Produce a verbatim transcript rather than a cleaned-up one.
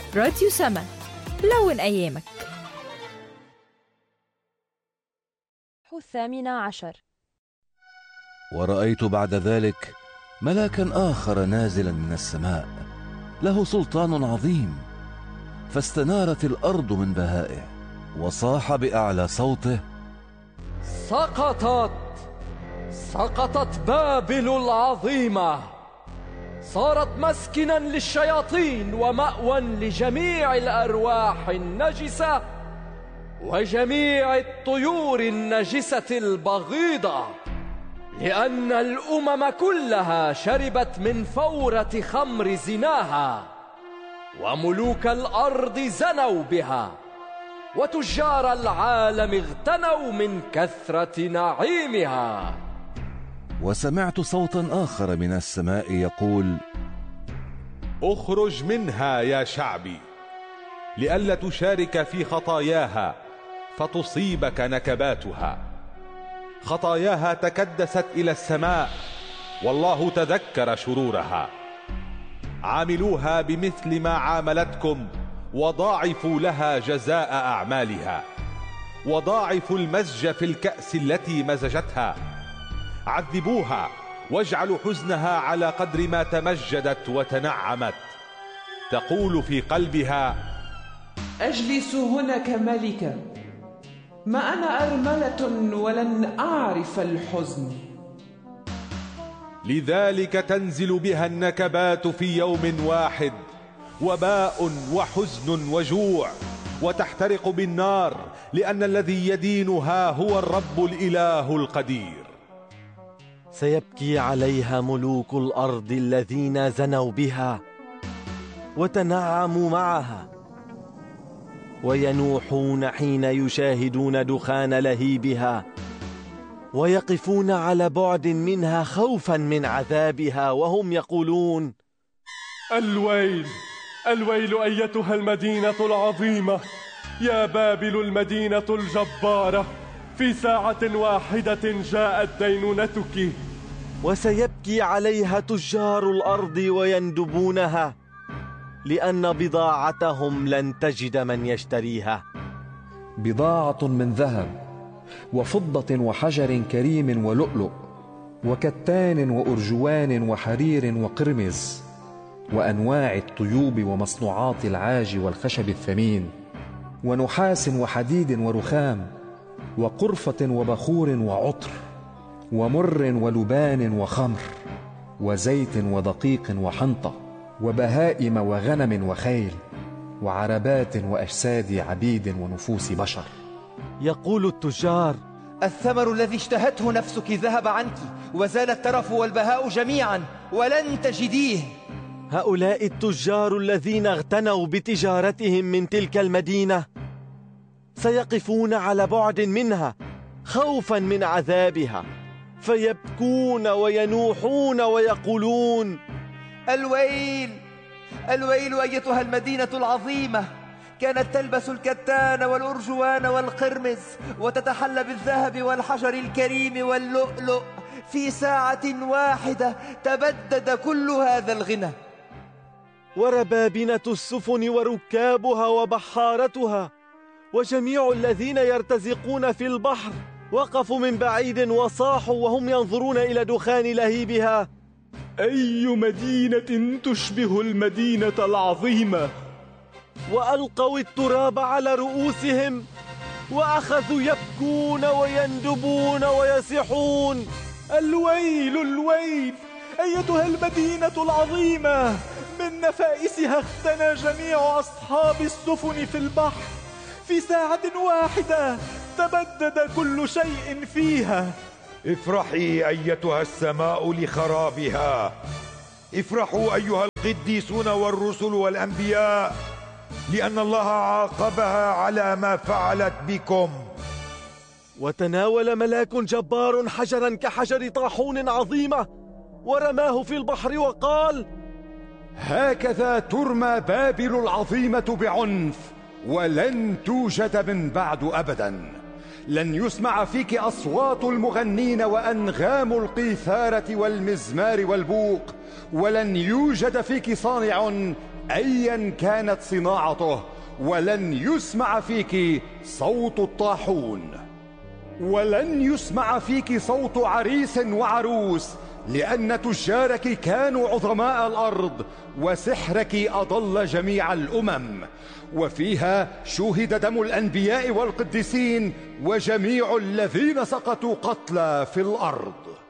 راديو سما، لون أيامك. الثامنة عشر. ورأيت بعد ذلك ملاكا آخر نازلا من السماء، له سلطان عظيم، فاستنارت الأرض من بهائه، وصاح بأعلى صوته: سقطت سقطت بابل العظيمة، صارت مسكنا للشياطين ومأوى لجميع الأرواح النجسة وجميع الطيور النجسة البغيضة، لأن الأمم كلها شربت من فورة خمر زناها، وملوك الأرض زنوا بها، وتجار العالم اغتنوا من كثرة نعيمها. وسمعت صوتا آخر من السماء يقول: اخرج منها يا شعبي، لئلا تشارك في خطاياها فتصيبك نكباتها. خطاياها تكدست إلى السماء، والله تذكر شرورها. عاملوها بمثل ما عاملتكم، وضاعفوا لها جزاء أعمالها، وضاعفوا المزج في الكأس التي مزجتها. عذبوها واجعلوا حزنها على قدر ما تمجدت وتنعمت. تقول في قلبها: أجلس هنا كملكة، ما أنا أرملة ولن أعرف الحزن. لذلك تنزل بها النكبات في يوم واحد، وباء وحزن وجوع، وتحترق بالنار، لأن الذي يدينها هو الرب الإله القدير. سيبكي عليها ملوك الأرض الذين زنوا بها وتنعموا معها، وينوحون حين يشاهدون دخان لهيبها، ويقفون على بعد منها خوفا من عذابها، وهم يقولون: الويل الويل أيتها المدينة العظيمة، يا بابل المدينة الجبارة، في ساعة واحدة جاءت دينونتك. وسيبكي عليها تجار الأرض ويندبونها، لأن بضاعتهم لن تجد من يشتريها. بضاعة من ذهب وفضة وحجر كريم ولؤلؤ وكتان وأرجوان وحرير وقرمز، وأنواع الطيوب ومصنوعات العاج والخشب الثمين، ونحاس وحديد ورخام، وقرفة وبخور وعطر، ومر ولبان وخمر، وزيت ودقيق وحنطة، وبهائم وغنم وخيل، وعربات وأجساد عبيد ونفوس بشر. يقول التجار: الثمر الذي اشتهته نفسك ذهب عنك، وزال الترف والبهاء جميعا، ولن تجديه. هؤلاء التجار الذين اغتنوا بتجارتهم من تلك المدينة سيقفون على بعد منها خوفا من عذابها، فيبكون وينوحون ويقولون: الويل الويل أيتها المدينة العظيمة، كانت تلبس الكتان والأرجوان والقرمز، وتتحلى بالذهب والحجر الكريم واللؤلؤ، في ساعة واحدة تبدد كل هذا الغنى. وربابنة السفن وركابها وبحارتها وجميع الذين يرتزقون في البحر وقفوا من بعيد وصاحوا وهم ينظرون إلى دخان لهيبها: أي مدينة تشبه المدينة العظيمة؟ وألقوا التراب على رؤوسهم، وأخذوا يبكون ويندبون ويصيحون: الويل الويل أيتها المدينة العظيمة، من نفائسها اغتنى جميع أصحاب السفن في البحر، في ساعة واحدة تبدد كل شيء فيها. افرحي أيتها السماء لخرابها، افرحوا أيها القديسون والرسل والأنبياء، لأن الله عاقبها على ما فعلت بكم. وتناول ملاك جبار حجرا كحجر طاحون عظيمة، ورماه في البحر وقال: هكذا ترمى بابل العظيمة بعنف، ولن توجد من بعد أبدا. لن يسمع فيك أصوات المغنين وأنغام القيثارة والمزمار والبوق، ولن يوجد فيك صانع أيا كانت صناعته، ولن يسمع فيك صوت الطاحون، ولن يسمع فيك صوت عريس وعروس، لأن تجارك كانوا عظماء الأرض، وسحرك أضل جميع الأمم، وفيها شوهد دم الأنبياء والقديسين وجميع الذين سقطوا قتلى في الأرض.